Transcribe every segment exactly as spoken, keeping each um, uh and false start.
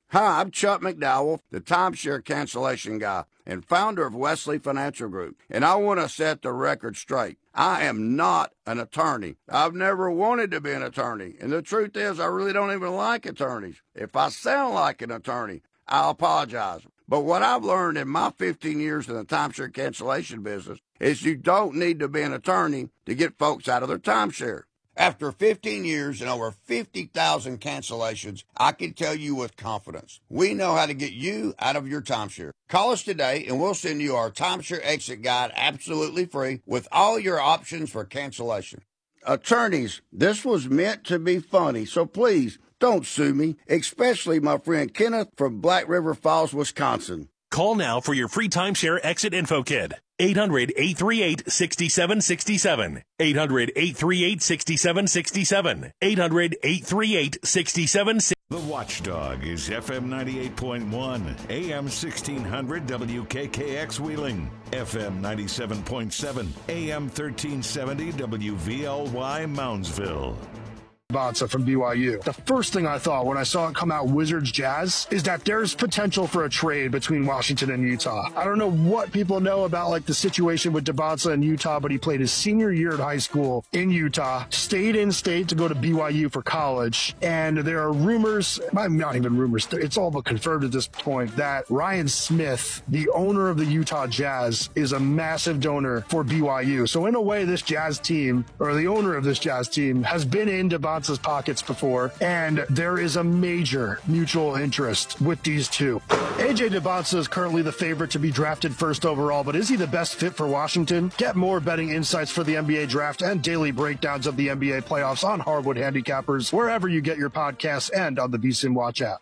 Hi, I'm Chuck McDowell, the timeshare cancellation guy and founder of Wesley Financial Group, and I want to set the record straight. I am not an attorney. I've never wanted to be an attorney, and the truth is I really don't even like attorneys. If I sound like an attorney, I'll apologize. But what I've learned in my fifteen years in the timeshare cancellation business is you don't need to be an attorney to get folks out of their timeshare. After fifteen years and over fifty thousand cancellations, I can tell you with confidence, we know how to get you out of your timeshare. Call us today and we'll send you our timeshare exit guide absolutely free with all your options for cancellation. Attorneys, this was meant to be funny, so please don't sue me, especially my friend Kenneth from Black River Falls, Wisconsin. Call now for your free timeshare exit info kit. eight hundred, eight three eight, six seven six seven. eight hundred, eight three eight, six seven six seven. eight hundred, eight three eight, six seven six seven. The Watchdog is F M ninety-eight point one, A M sixteen hundred W K K X Wheeling, F M ninety-seven point seven, A M thirteen seventy W V L Y Moundsville. Bonsa from B Y U. The first thing I thought when I saw it come out, Wizards Jazz, is that there's potential for a trade between Washington and Utah. I don't know what people know about like the situation with DeBonsa in Utah, but he played his senior year at high school in Utah, stayed in state to go to B Y U for college, and there are rumors, not even rumors, it's all but confirmed at this point, that Ryan Smith, the owner of the Utah Jazz, is a massive donor for B Y U. So in a way, this Jazz team, or the owner of this Jazz team, has been in DeBonsa pockets before, and there is a major mutual interest with these two. A J DeBonsa is currently the favorite to be drafted first overall, but is he the best fit for Washington? Get more betting insights for the N B A draft and daily breakdowns of the N B A playoffs on Hardwood Handicappers, wherever you get your podcasts and on the VSiN Watch app.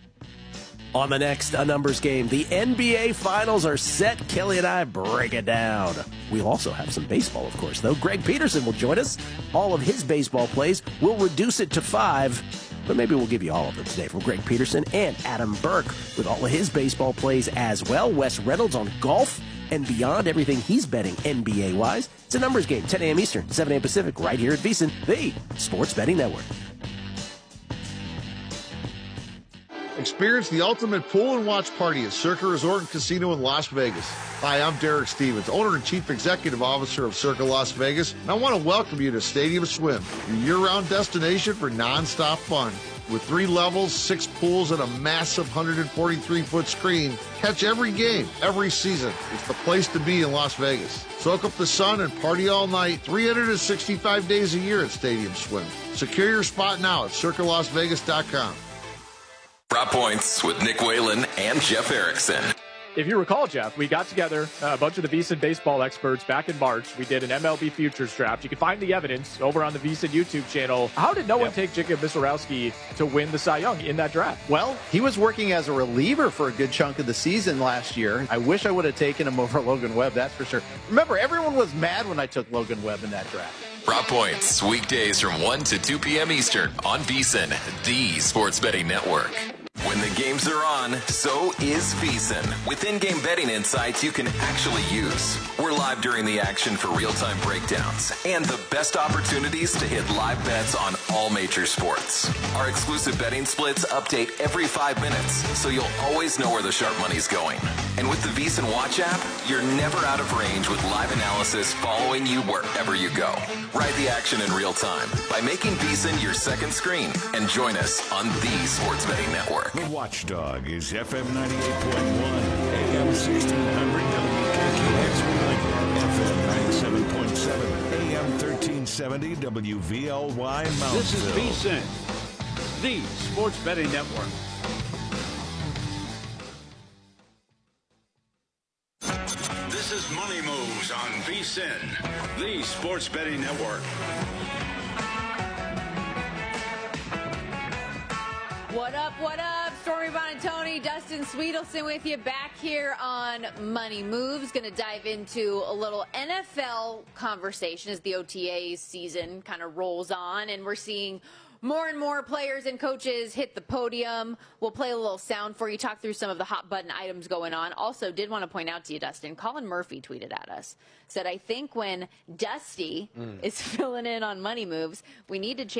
On the next A Numbers Game, the N B A Finals are set. Kelly and I break it down. We'll also have some baseball, of course, though. Greg Peterson will join us. All of his baseball plays. We'll reduce it to five, but maybe we'll give you all of them today from Greg Peterson and Adam Burke with all of his baseball plays as well. Wes Reynolds on golf and beyond, everything he's betting N B A-wise. It's A Numbers Game, ten a.m. Eastern, seven a.m. Pacific, right here at VSiN, the Sports Betting Network. Experience the ultimate pool and watch party at Circa Resort and Casino in Las Vegas. Hi, I'm Derek Stevens, owner and chief executive officer of Circa Las Vegas, and I want to welcome you to Stadium Swim, your year-round destination for non-stop fun. With three levels, six pools, and a massive one hundred forty-three foot screen, catch every game, every season. It's the place to be in Las Vegas. Soak up the sun and party all night, three hundred sixty-five days a year at Stadium Swim. Secure your spot now at circa las vegas dot com. Prop Points with Nick Whalen and Jeff Erickson. If you recall, Jeff, we got together uh, a bunch of the VSiN baseball experts back in March. We did an M L B futures draft. You can find the evidence over on the VSiN YouTube channel. How did no yep. one take Jacob Misiorowski to win the Cy Young in that draft? Well, he was working as a reliever for a good chunk of the season last year. I wish I would have taken him over Logan Webb, that's for sure. Remember, everyone was mad when I took Logan Webb in that draft. Prop Points, weekdays from one to two p.m. Eastern on VSiN, the Sports Betting Network. When the games are on, so is VSiN. With in-game betting insights you can actually use. We're live during the action for real-time breakdowns and the best opportunities to hit live bets on all major sports. Our exclusive betting splits update every five minutes, so you'll always know where the sharp money's going. And with the VSiN Watch app, you're never out of range with live analysis following you wherever you go. Ride the action in real time by making VSiN your second screen and join us on the Sports Betting Network. The Watchdog is F M ninety-eight point one, A M sixteen hundred W K K X Wheeling, F M ninety-seven point seven, A M thirteen seventy W V L Y Moundsville. This is VSiN, the Sports Betting Network. This is Money Moves on VSiN, the Sports Betting Network. What up, what up? Stormy Buonantony, Dustin Sweetelson with you back here on Money Moves. Going to dive into a little N F L conversation as the O T A season kind of rolls on, and we're seeing more and more players and coaches hit the podium. We'll play a little sound for you, talk through some of the hot button items going on. Also, did want to point out to you, Dustin, Colin Murphy tweeted at us, said, I think when Dusty mm. is filling in on Money Moves, we need to change